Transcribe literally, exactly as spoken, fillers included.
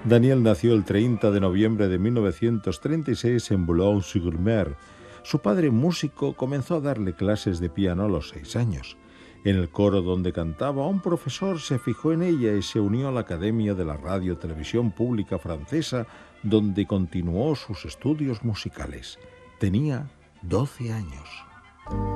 Daniel nació el treinta de noviembre de mil novecientos treinta y seis en Boulogne-sur-Mer. Su padre, músico, comenzó a darle clases de piano a los seis años. En el coro donde cantaba, un profesor se fijó en ella y se unió a la Academia de la Radio-Televisión Pública Francesa, donde continuó sus estudios musicales. Tenía doce años.